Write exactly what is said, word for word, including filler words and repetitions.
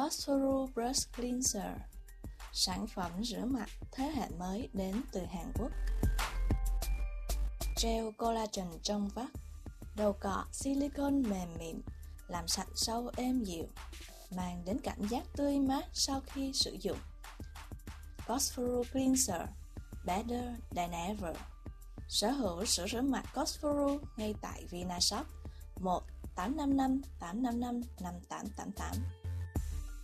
Cosforo Brush Cleanser, sản phẩm rửa mặt thế hệ mới đến từ Hàn Quốc. Gel collagen trong vắt, đầu cọ silicone mềm mịn, làm sạch sâu êm dịu, mang đến cảm giác tươi mát sau khi sử dụng. Cosforo Cleanser, better than ever. Sở hữu sữa rửa mặt Cosforo ngay tại Vinashop một tám năm năm tám năm năm năm tám tám tám.